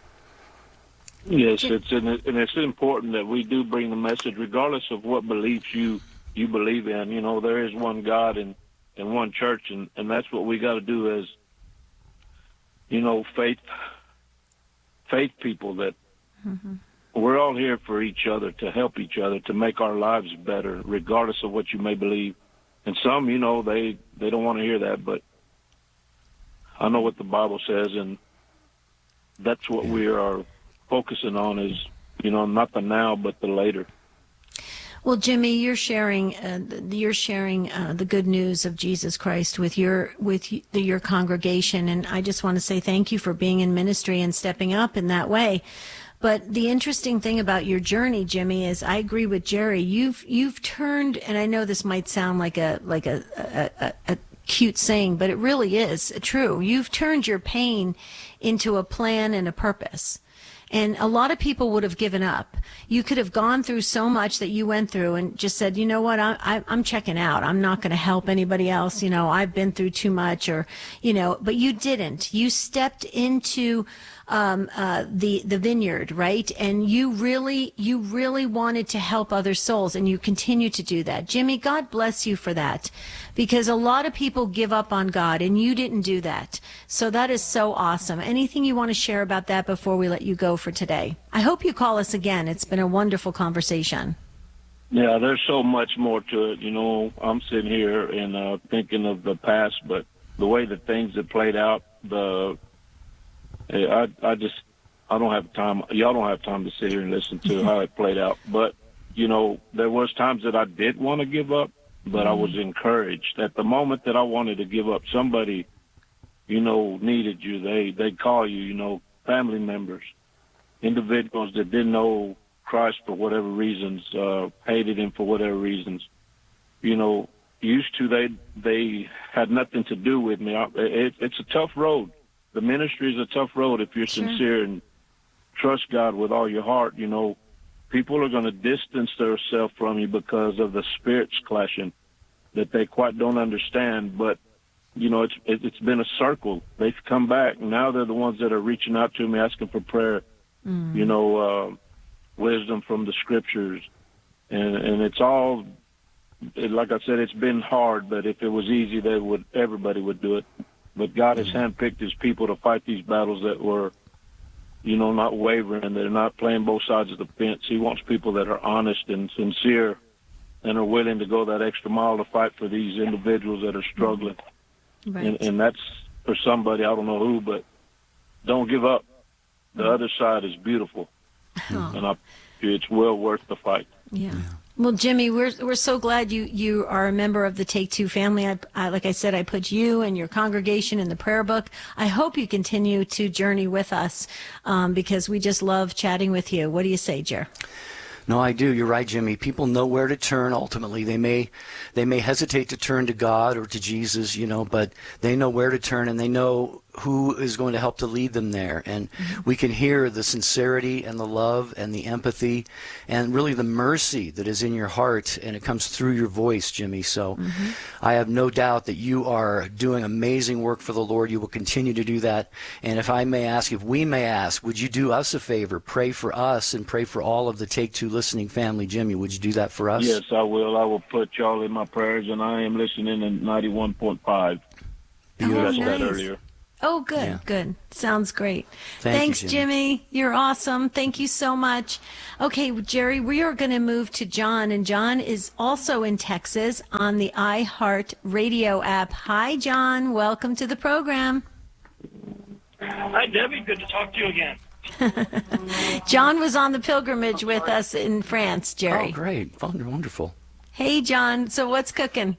Yes, it's and, it, and it's important that we do bring the message, regardless of what beliefs you you believe in. You know, there is one God and, and one church, and, and that's what we got to do as, you know, faith faith people, that mm-hmm. we're all here for each other, to help each other, to make our lives better, regardless of what you may believe. And some, you know, they, they don't want to hear that, but I know what the Bible says, and that's what yeah. we are focusing on is, you know, not the now, but the later. Well, Jimmy, you're sharing uh, you're sharing uh, the good news of Jesus Christ with your with the, your congregation, and I just want to say thank you for being in ministry and stepping up in that way. But the interesting thing about your journey, Jimmy, is I agree with Jerry. You've you've turned, and I know this might sound like a like a a, a, a cute saying, but it really is true. You've turned your pain into a plan and a purpose. And a lot of people would have given up. You could have gone through so much that you went through and just said, you know what, I, I, I'm checking out. I'm not going to help anybody else. You know, I've been through too much, or, you know, but you didn't. You stepped into um, uh, the the vineyard, right? And you really, you really wanted to help other souls, and you continue to do that. Jimmy, God bless you for that, because a lot of people give up on God, and you didn't do that. So that is so awesome. Anything you want to share about that before we let you go for today? I hope you call us again. It's been a wonderful conversation. Yeah, there's so much more to it. You know, I'm sitting here and uh, thinking of the past, but the way that things have played out, the I, I just, I don't have time. Y'all don't have time to sit here and listen to how it played out. But, you know, there was times that I did want to give up, but mm-hmm. I was encouraged. At the moment that I wanted to give up, somebody, you know, needed you. They, they'd call you, you know, family members, individuals that didn't know Christ for whatever reasons, uh, hated him for whatever reasons, you know, used to, they, they had nothing to do with me. I, it, it's a tough road. The ministry is a tough road if you're sure. sincere and trust God with all your heart. You know, people are going to distance themselves from you because of the spirits clashing that they quite don't understand. But, you know, it's it's been a circle. They've come back. Now they're the ones that are reaching out to me, asking for prayer, mm. you know, uh, wisdom from the scriptures. And, and it's all, it, like I said, it's been hard, but if it was easy, they would everybody would do it. But God has handpicked his people to fight these battles that were, you know, not wavering. They're not playing both sides of the fence. He wants people that are honest and sincere and are willing to go that extra mile to fight for these individuals that are struggling. Right. And, and that's for somebody, I don't know who, but don't give up. The mm-hmm. other side is beautiful. Oh. And I, it's well worth the fight. Yeah. yeah. Well, Jimmy, we're we're so glad you, you are a member of the Take Two family. I, I, like I said, I put you and your congregation in the prayer book. I hope you continue to journey with us um, because we just love chatting with you. What do you say, Jer? No, I do. You're right, Jimmy. People know where to turn ultimately. They may they may hesitate to turn to God or to Jesus, you know, but they know where to turn, and they know who is going to help to lead them there. And mm-hmm. we can hear the sincerity and the love and the empathy and really the mercy that is in your heart, and it comes through your voice, Jimmy. So mm-hmm. I have no doubt that you are doing amazing work for the Lord. You will continue to do that. And if I may ask, if we may ask, would you do us a favor? Pray for us and pray for all of the Take Two listening family. Jimmy, would you do that for us? Yes, I will. I will put y'all in my prayers, and I am listening in ninety-one point five. You oh, asked nice. that earlier. Oh, good, yeah. good. Sounds great. Thank Thanks, you, Jimmy. Jimmy. You're awesome. Thank you so much. Okay, Jerry, we are going to move to John, and John is also in Texas on the iHeart Radio app. Hi, John. Welcome to the program. Hi, Debbie. Good to talk to you again. John was on the pilgrimage with us in France, Jerry. Oh, great. Wonderful. Hey, John. So what's cooking?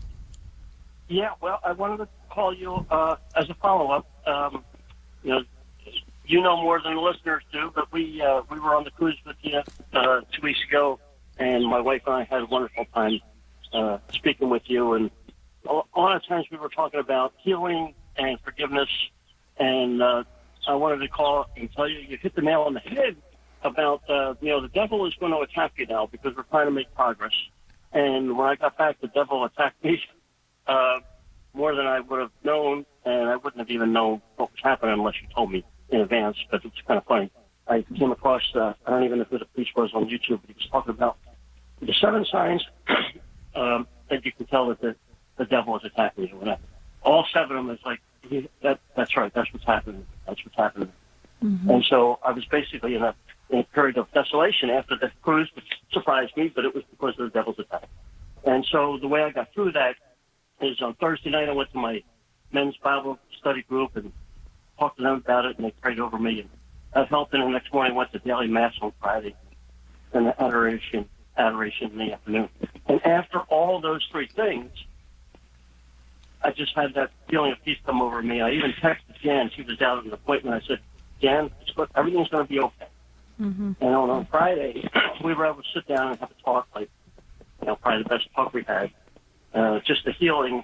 Yeah, well, I wanted to call you uh, as a follow-up. Um, you know, you know more than the listeners do, but we uh, we were on the cruise with you uh, two weeks ago, and my wife and I had a wonderful time uh, speaking with you. And a lot of times we were talking about healing and forgiveness, and uh, I wanted to call and tell you you hit the nail on the head about, uh, you know, the devil is going to attack you now because we're trying to make progress. And when I got back, the devil attacked me uh, more than I would have known, and I wouldn't have even known what was happening unless you told me in advance, but it's kind of funny. I came across, uh, I don't even know who the priest was on YouTube, but he was talking about the seven signs um, that you can tell that the, the devil is attacking you. And I, all seven of them is like, that, that's right, that's what's happening. That's what's happening. Mm-hmm. And so I was basically in a, in a period of desolation after the cruise, which surprised me, but it was because of the devil's attack. And so the way I got through that is on Thursday night I went to my men's Bible study group and talked to them about it, and they prayed over me. And that helped. And the next morning I went to daily mass on Friday and the adoration, adoration in the afternoon. And after all those three things, I just had that feeling of peace come over me. I even texted Jan. She was out at an appointment. I said, Jan, everything's going to be okay. Mm-hmm. And on, on Friday, we were able to sit down and have a talk, like, you know, probably the best talk we had. Uh, just the healing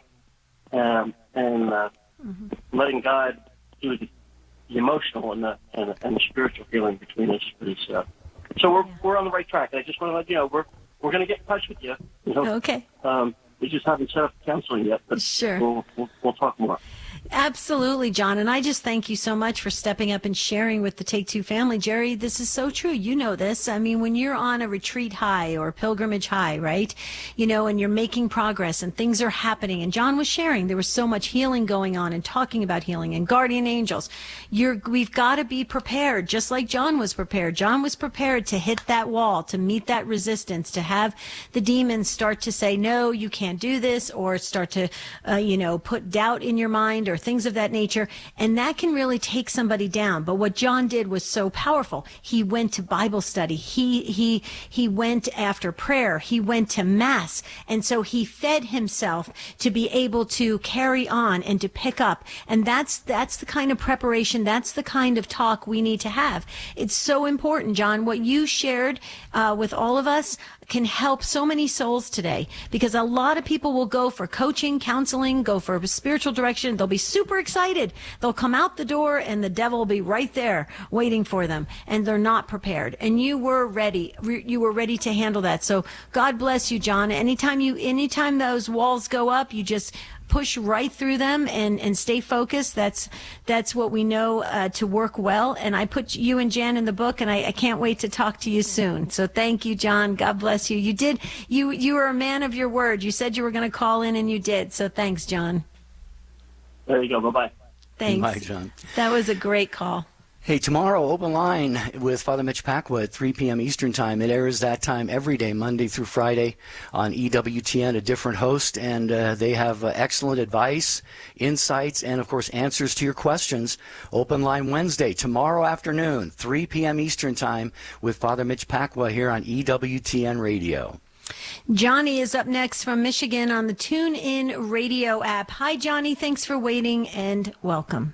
um, and uh, mm-hmm. letting God do the, the emotional and the, and, and the spiritual healing between us. Is, uh, so we're yeah. we're on the right track. I just want to let you know we're we're going to get in touch with you. You know, okay. Um, we just haven't set up counseling yet, but sure. we'll, we'll we'll talk more. Absolutely, John. And I just thank you so much for stepping up and sharing with the Take Two family. Jerry, this is so true. You know this. I mean, when you're on a retreat high or pilgrimage high, right? You know, and you're making progress and things are happening. And John was sharing there was so much healing going on and talking about healing and guardian angels. You're, we've got to be prepared, just like John was prepared. John was prepared to hit that wall, to meet that resistance, to have the demons start to say, no, you can't do this, or start to, uh, you know, put doubt in your mind or things of that nature, and that can really take somebody down. But what John did was so powerful. He went to Bible study. He he he went after prayer. He went to Mass, and so he fed himself to be able to carry on and to pick up. And that's that's the kind of preparation. That's the kind of talk we need to have. It's so important, John. What you shared uh, with all of us can help so many souls today, because a lot of people will go for coaching, counseling, go for a spiritual direction. They'll be super excited. They'll come out the door and the devil will be right there waiting for them, and they're not prepared. And you were ready. You were ready to handle that. So God bless you, John. Anytime you, anytime those walls go up, you just push right through them and, and stay focused. That's that's what we know uh, to work well. And I put you and Jan in the book, and I, I can't wait to talk to you soon. So thank you, John. God bless you. You did. You you were a man of your word. You said you were going to call in, and you did. So thanks, John. There you go. Bye-bye. Thanks. Bye, John. That was a great call. Hey, tomorrow, Open Line with Father Mitch Pacwa at three p.m. Eastern Time. It airs that time every day, Monday through Friday on E W T N, a different host, and uh, they have uh, excellent advice, insights, and, of course, answers to your questions. Open Line Wednesday, tomorrow afternoon, three p.m. Eastern Time with Father Mitch Pacwa here on E W T N Radio. Johnny is up next from Michigan on the TuneIn Radio app. Hi, Johnny. Thanks for waiting, and welcome.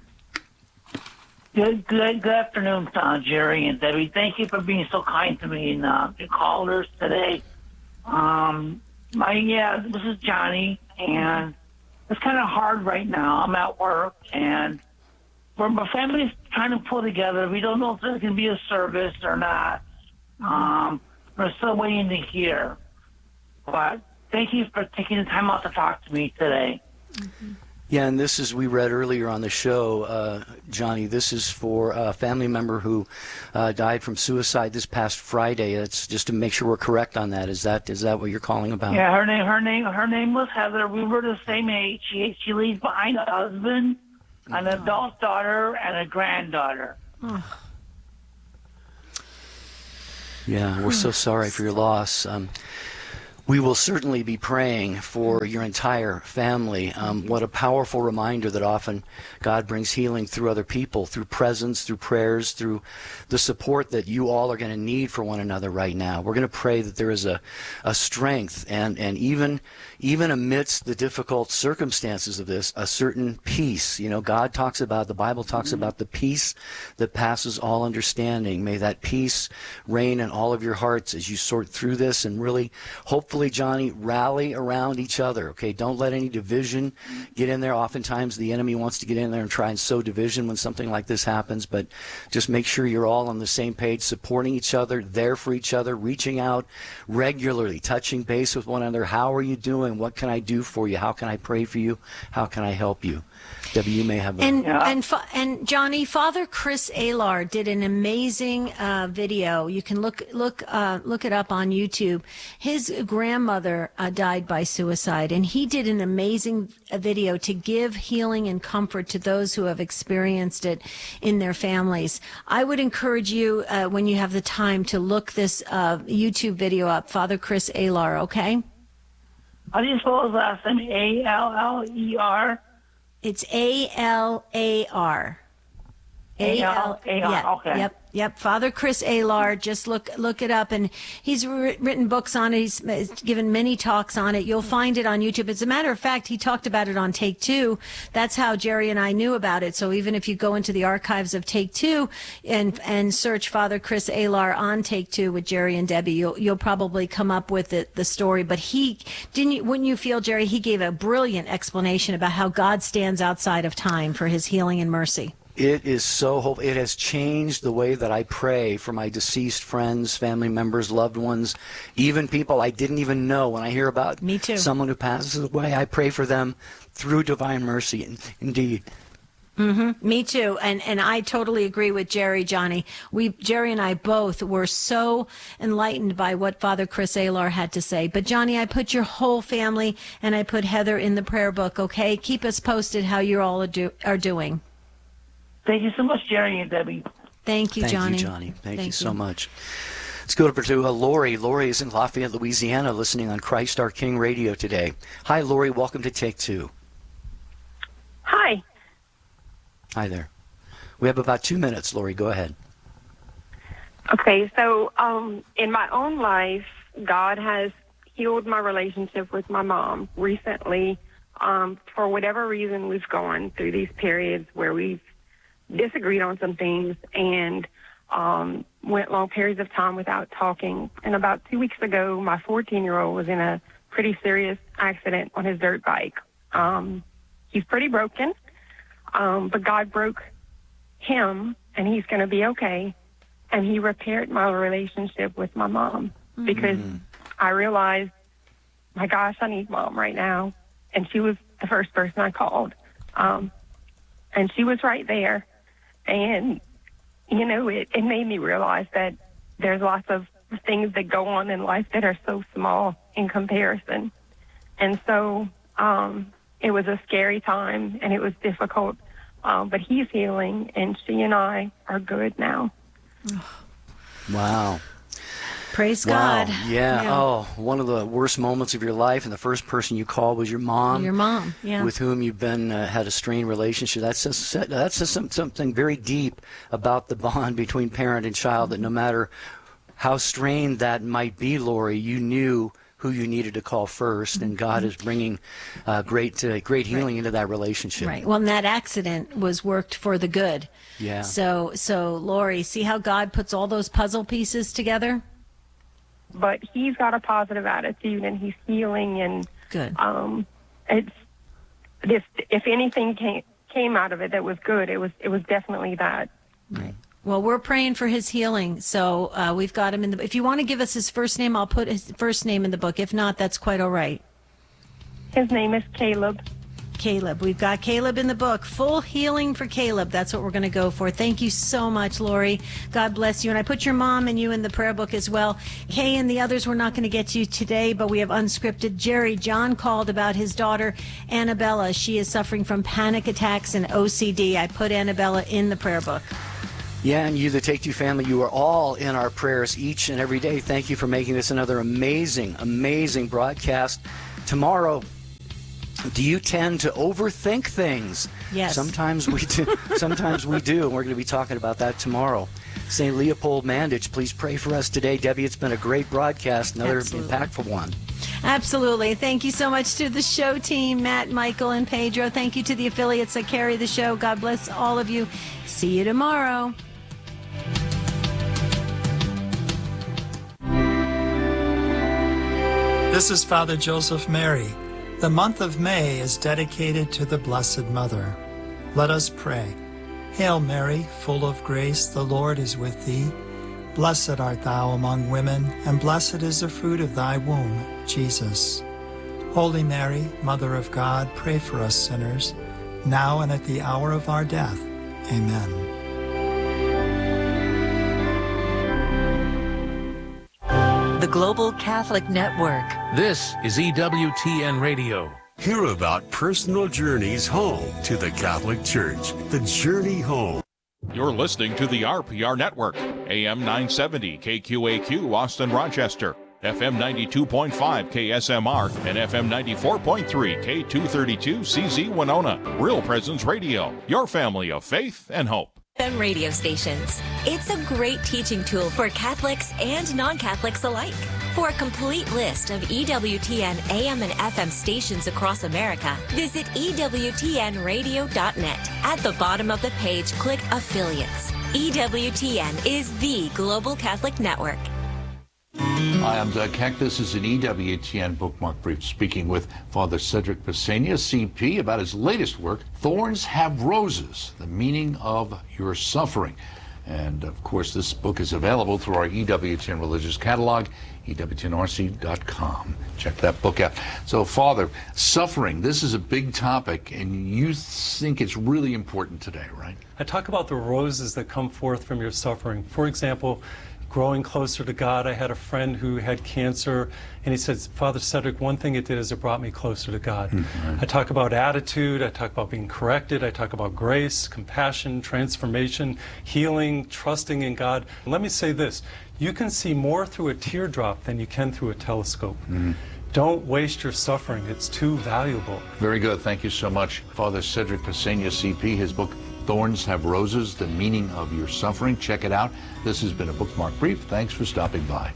Good, good, good afternoon, uh, Jerry and Debbie. Thank you for being so kind to me and uh, your callers today. Um, my yeah, this is Johnny, and it's kind of hard right now. I'm at work, and we're my family's trying to pull together. We don't know if there's going to be a service or not. Um, we're still waiting to hear. But thank you for taking the time out to talk to me today. Mm-hmm. Yeah, and this is, we read earlier on the show, uh, Johnny, this is for a family member who uh, died from suicide this past Friday. That's just to make sure we're correct on that. Is that is that what you're calling about? Yeah, her name her name her name was Heather. We were the same age. She she leaves behind a husband, an adult daughter, and a granddaughter. Oh. Yeah, we're so sorry for your loss. Um, We will certainly be praying for your entire family. Um, what a powerful reminder that often God brings healing through other people, through presence, through prayers, through the support that you all are going to need for one another right now. We're going to pray that there is a, a strength and, and even even amidst the difficult circumstances of this, a certain peace. You know, God talks about, the Bible talks about the peace that passes all understanding. May that peace reign in all of your hearts as you sort through this and really, hopefully, Johnny, rally around each other, okay? Don't let any division get in there. Oftentimes the enemy wants to get in there and try and sow division when something like this happens, but just make sure you're all on the same page, supporting each other, there for each other, reaching out regularly, touching base with one another. How are you doing? What can I do for you? How can I pray for you? How can I help you? Debbie, you may have a... And, and, and Johnny, Father Chris Alar did an amazing uh, video. You can look look uh, look it up on YouTube. His grandmother uh, died by suicide, and he did an amazing video to give healing and comfort to those who have experienced it in their families. I would encourage you, uh, when you have the time, to look this uh, YouTube video up, Father Chris Alar, okay? How do you spell his last name? A L L E R? It's A L A R. A L A R, yeah, okay. Yep, yep. Father Chris Alar, just look look it up, and he's written books on it. He's, he's given many talks on it. You'll find it on YouTube. As a matter of fact, he talked about it on Take Two. That's how Jerry and I knew about it. So even if you go into the archives of Take Two and and search Father Chris Alar on Take Two with Jerry and Debbie, you'll you'll probably come up with the, the story. But he didn't. You, wouldn't you feel, Jerry? He gave a brilliant explanation about how God stands outside of time for His healing and mercy. It is so hopeful. It has changed the way that I pray for my deceased friends, family members, loved ones, even people I didn't even know. When I hear about Me too. someone who passes away, I pray for them through divine mercy. Indeed. Mm-hmm. Me too. And and I totally agree with Jerry, Johnny. We Jerry and I both were so enlightened by what Father Chris Alar had to say. But Johnny, I put your whole family and I put Heather in the prayer book, okay? Keep us posted how you all are, do, are doing. Thank you so much, Jerry and Debbie. Thank you, Thank Johnny. you, Johnny. Thank, Thank you so you. much. Let's go over to uh, Lori. Lori is in Lafayette, Louisiana, listening on Christ Our King Radio today. Hi, Lori. Welcome to Take Two. Hi. Hi there. We have about two minutes, Lori. Go ahead. Okay, so um, in my own life, God has healed my relationship with my mom recently. Um, for whatever reason, we've gone through these periods where we've disagreed on some things and um, went long periods of time without talking. And about two weeks ago, my fourteen-year-old was in a pretty serious accident on his dirt bike. Um, he's pretty broken, um, but God broke him, and he's going to be okay. And he repaired my relationship with my mom mm-hmm. because I realized, my gosh, I need mom right now. And she was the first person I called. Um, and she was right there. And, you know, it, it made me realize that there's lots of things that go on in life that are so small in comparison. And so um, it was a scary time, and it was difficult. Um, but he's healing, and she and I are good now. Wow. Praise wow. God. Yeah. yeah. Oh, one of the worst moments of your life, and the first person you called was your mom. Your mom, yeah. With whom you've been uh, had a strained relationship. That's just, that's just some, something very deep about the bond between parent and child. That no matter how strained that might be, Lori, you knew who you needed to call first, and God is bringing uh, great uh, great healing right. into that relationship. Right. Well, and that accident was worked for the good. Yeah. So, so Lori, see how God puts all those puzzle pieces together? But he's got a positive attitude, and he's healing, and good. Um, it's this. If anything can came out of it that was good. It was it was definitely that. Right. Well, we're praying for his healing. So uh, we've got him in the. If you want to give us his first name, I'll put his first name in the book. If not, that's quite all right. His name is Caleb. Caleb. We've got Caleb in the book. Full healing for Caleb. That's what we're going to go for. Thank you so much, Lori. God bless you. And I put your mom and you in the prayer book as well. Kay and the others, we're not going to get to you today, but we have unscripted. Jerry, John called about his daughter, Annabella. She is suffering from panic attacks and O C D. I put Annabella in the prayer book. Yeah, and you, the Take Two family, you are all in our prayers each and every day. Thank you for making this another amazing, amazing broadcast. Tomorrow, do you tend to overthink things? Yes. Sometimes we do. Sometimes we do, and we're going to be talking about that tomorrow. Saint Leopold Mandich, please pray for us today. Debbie, it's been a great broadcast, another Absolutely. impactful one. Absolutely. Thank you so much to the show team, Matt, Michael, and Pedro. Thank you to the affiliates that carry the show. God bless all of you. See you tomorrow. This is Father Joseph Mary. The month of May is dedicated to the Blessed Mother. Let us pray. Hail Mary, full of grace, the Lord is with thee. Blessed art thou among women, and blessed is the fruit of thy womb, Jesus. Holy Mary, Mother of God, pray for us sinners, now and at the hour of our death. Amen. The Global Catholic Network. This is E W T N Radio. Hear about personal journeys home to the Catholic Church. The Journey Home. You're listening to the R P R Network, A M nine seventy K Q A Q, Austin, Rochester, F M ninety-two point five K S M R, and F M ninety-four point three K two thirty-two C Z Winona. Real Presence Radio, your family of faith and hope. F M radio stations. It's a great teaching tool for Catholics and non-Catholics alike. For a complete list of E W T N A M and F M stations across America, visit E W T N radio dot net. At the bottom of the page, click Affiliates. E W T N is the Global Catholic Network. Hi, I'm Doug Keck. This is an E W T N Bookmark Brief, speaking with Father Cedric Pesenia, C P, about his latest work, Thorns Have Roses, The Meaning of Your Suffering. And, of course, this book is available through our E W T N Religious Catalog, E W T N R C dot com. Check that book out. So, Father, suffering, this is a big topic, and you think it's really important today, right? I talk about the roses that come forth from your suffering. For example, growing closer to God. I had a friend who had cancer, and he said, Father Cedric, one thing it did is it brought me closer to God. Mm-hmm. I talk about attitude, I talk about being corrected, I talk about grace, compassion, transformation, healing, trusting in God. Let me say this, you can see more through a teardrop than you can through a telescope. Mm-hmm. Don't waste your suffering, it's too valuable. Very good, thank you so much. Father Cedric Pesenia, C P, his book, Thorns Have Roses, The Meaning of Your Suffering. Check it out. This has been a Bookmark Brief. Thanks for stopping by.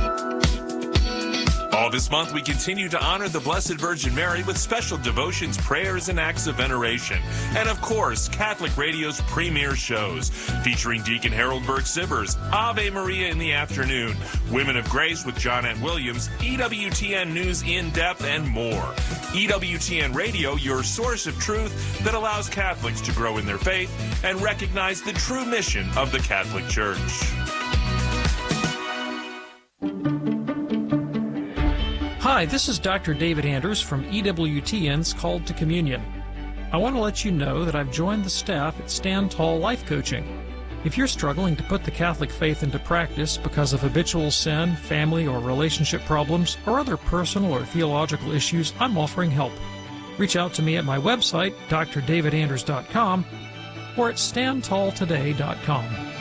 All this month, we continue to honor the Blessed Virgin Mary with special devotions, prayers, and acts of veneration. And of course, Catholic Radio's premier shows, featuring Deacon Harold Burke-Sivers, Ave Maria in the afternoon, Women of Grace with Johnnette Williams, E W T N News in Depth, and more. E W T N Radio, your source of truth that allows Catholics to grow in their faith and recognize the true mission of the Catholic Church. Hi, this is Doctor David Anders from E W T N's Called to Communion. I want to let you know that I've joined the staff at Stand Tall Life Coaching. If you're struggling to put the Catholic faith into practice because of habitual sin, family or relationship problems, or other personal or theological issues, I'm offering help. Reach out to me at my website, D R david anders dot com, or at stand tall today dot com.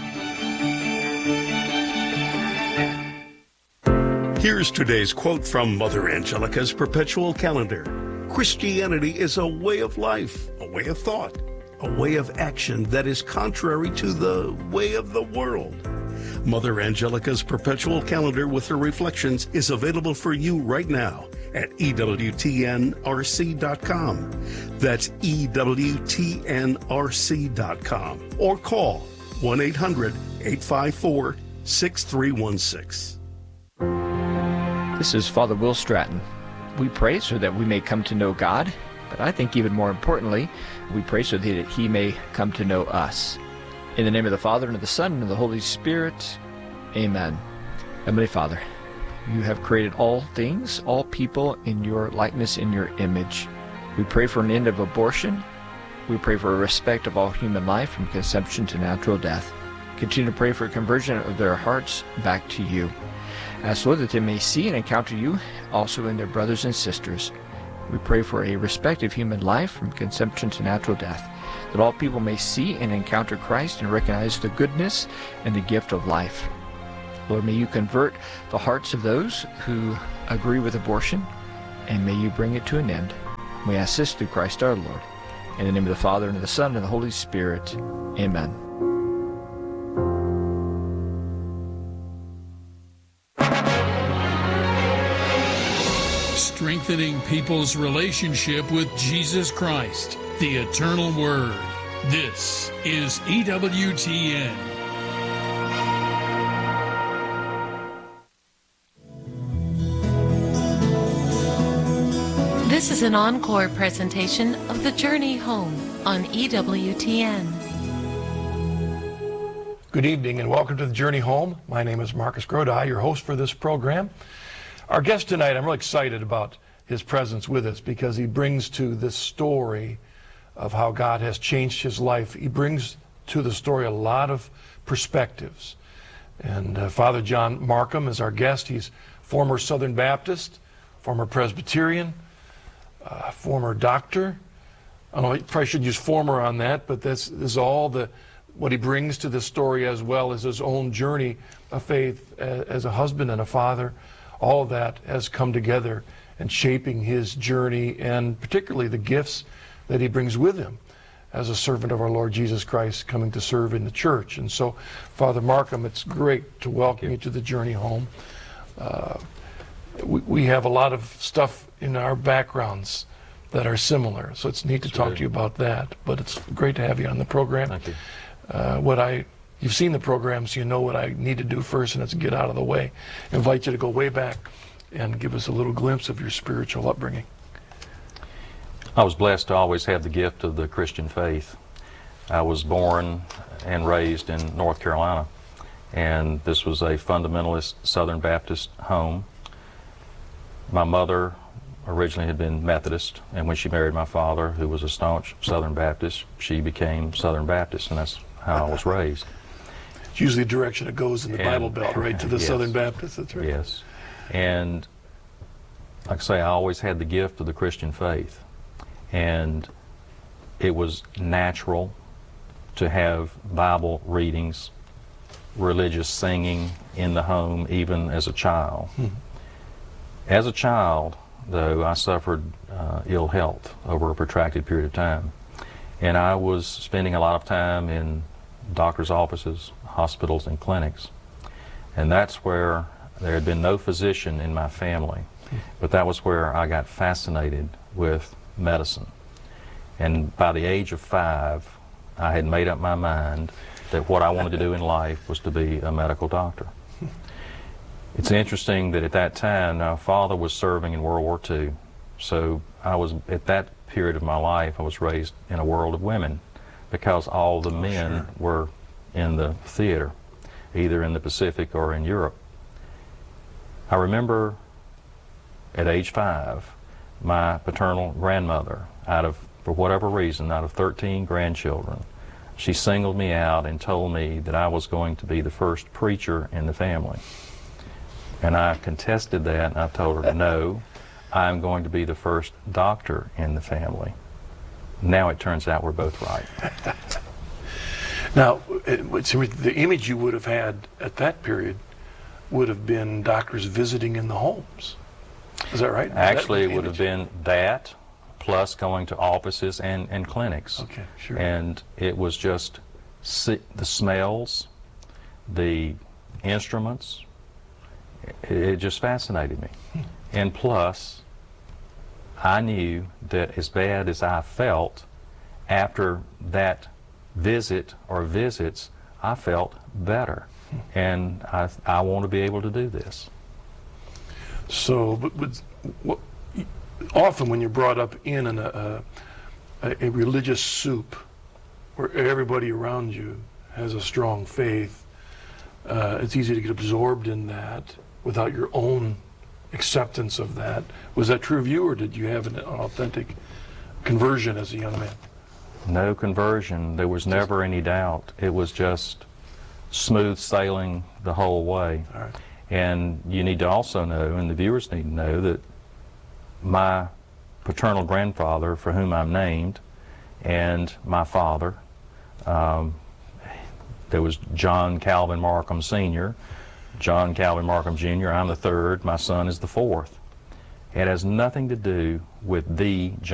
Here's today's quote from Mother Angelica's Perpetual Calendar. Christianity is a way of life, a way of thought, a way of action that is contrary to the way of the world. Mother Angelica's Perpetual Calendar with her reflections is available for you right now at E W T N R C dot com. That's E W T N R C dot com. Or call one eight hundred, eight five four, six three one six. This is Father Will Stratton. We pray so that we may come to know God But I think even more importantly, we pray so that he may come to know us. In the name of the Father, and of the Son, and of the Holy Spirit, amen. Heavenly Father, you have created all things, all people in your likeness, in your image. We pray for an end of abortion. We pray for a respect of all human life from conception to natural death. Continue to pray for conversion of their hearts back to you. Ask, Lord, that they may see and encounter you also in their brothers and sisters. We pray for a respect of human life from conception to natural death, that all people may see and encounter Christ and recognize the goodness and the gift of life. Lord, may you convert the hearts of those who agree with abortion, and may you bring it to an end. We ask this through Christ our Lord. In the name of the Father, and of the Son, and of the Holy Spirit, amen. Strengthening people's relationship with Jesus Christ, the eternal Word. This is E W T N. This is an encore presentation of The Journey Home on E W T N. Good evening and welcome to The Journey Home. My name is Marcus Grodi, your host for this program. Our guest tonight, I'm really excited about his presence with us because he brings to this story of how God has changed his life. He brings to the story a lot of perspectives. And uh, Father John Markham is our guest. He's former Southern Baptist, former Presbyterian, uh, former doctor. I don't know, I probably should use former on that, but that's, this is all the what he brings to this story, as well as his own journey of faith as, as a husband and a father. All of that has come together and shaping his journey, and particularly the gifts that he brings with him as a servant of our Lord Jesus Christ, coming to serve in the church. And so, Father Markham, it's great to welcome you. you to the Journey Home. Uh, we, we have a lot of stuff in our backgrounds that are similar, so it's neat to sure. talk to you about that. But it's great to have you on the program. Thank you. Uh, what I You've seen the programs, so you know what I need to do first, and it's get out of the way. I invite you to go way back and give us a little glimpse of your spiritual upbringing. I was blessed to always have the gift of the Christian faith. I was born and raised in North Carolina, and this was a fundamentalist Southern Baptist home. My mother originally had been Methodist, and when she married my father, who was a staunch Southern Baptist, she became Southern Baptist, and that's how I was raised. It's usually the direction it goes in the and, Bible Belt, right, to the yes. Southern Baptist, that's right. Yes. And like I say, I always had the gift of the Christian faith. And it was natural to have Bible readings, religious singing in the home, even as a child. Hmm. As a child, though, I suffered uh, ill health over a protracted period of time. And I was spending a lot of time in doctor's offices, hospitals, and clinics. And that's where there had been no physician in my family. But that was where I got fascinated with medicine. And by the age of five, I had made up my mind that what I wanted to do in life was to be a medical doctor. It's interesting that at that time, my father was serving in World War Two. So I was, at that period of my life, I was raised in a world of women, because all the men oh, sure. were in the theater, either in the Pacific or in Europe. I remember at age five, my paternal grandmother, out of, for whatever reason, out of thirteen grandchildren, she singled me out and told me that I was going to be the first preacher in the family. And I contested that, and I told her, no, I'm going to be the first doctor in the family. Now it turns out we're both right. Now, it, so the image you would have had at that period would have been doctors visiting in the homes. Is that right? Actually, that it would have been that, plus going to offices and, and clinics. Okay, sure. And it was just see, the smells, the instruments, it, it just fascinated me. Hmm. And plus, I knew that as bad as I felt after that visit or visits, I felt better. Hmm. And I, I want to be able to do this. So, but, but what, often when you're brought up in an, a, a, a religious soup where everybody around you has a strong faith, uh, it's easy to get absorbed in that without your own acceptance of that. Was that true of you, or did you have an authentic conversion as a young man? No conversion. There was never any doubt. It was just smooth sailing the whole way. All right. And you need to also know, and the viewers need to know, that my paternal grandfather, for whom I'm named, and my father, um, there was John Calvin Markham Senior, John Calvin Markham Junior I'm the third, my son is the fourth. It has nothing to do with the John